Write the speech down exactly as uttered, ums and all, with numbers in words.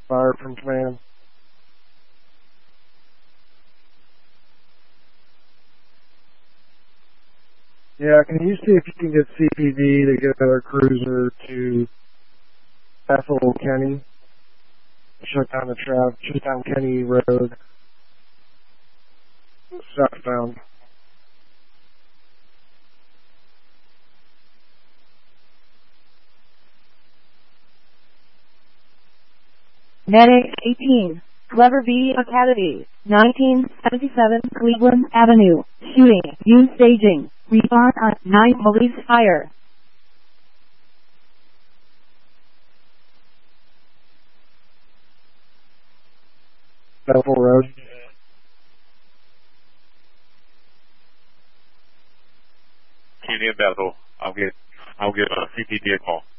Fire from command. Yeah, can you see if you can get C P D to get another cruiser to Bethel, Kenny? Shut down the traffic, shut down Kenny Road. Southbound. Medic eighteen, Clever V Academy, nineteen seventy-seven Cleveland Avenue, shooting, use staging, respond on nine police fire. Bethel Road. Kenny and Bethel, I'll get, I'll get a C P D a call.